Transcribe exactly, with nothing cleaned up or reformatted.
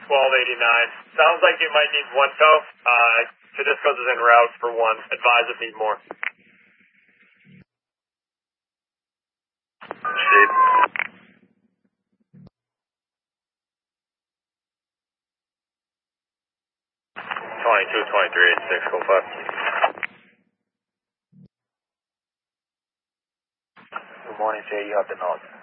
twelve eighty-nine. Sounds like you might need one tow. Uh, Tedisco's is en route for one. Advise if need more. Steve. twenty-two, twenty-three, eighty-six, go five. Good morning, Jay. You have the north.